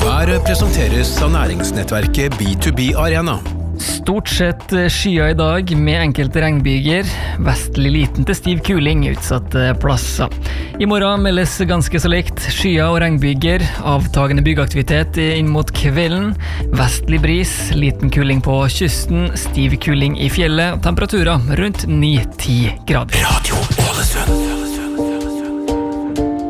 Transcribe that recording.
Været presenteres av næringsnettverket B2B Arena. Stort sett skyer I dag med enkelte regnbyger. Vestlig liten til stiv kuling utsatte plasser. I morgen meldes ganske så likt skyer og regnbyger. Avtagende byggeaktivitet inn mot kvelden. Vestlig bris, liten kuling på kysten, stiv kuling I fjellet. Temperaturer rundt 9-10 grader. Radio Ålesund.